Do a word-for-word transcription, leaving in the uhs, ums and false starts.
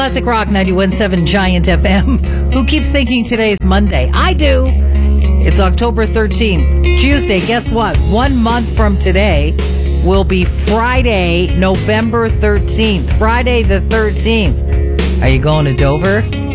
Classic Rock ninety-one point seven Giant F M. Who keeps thinking today's Monday? I do. It's October thirteenth. Tuesday, guess what? One month from today will be Friday, November thirteenth. Friday the thirteenth. Are you going to Dover?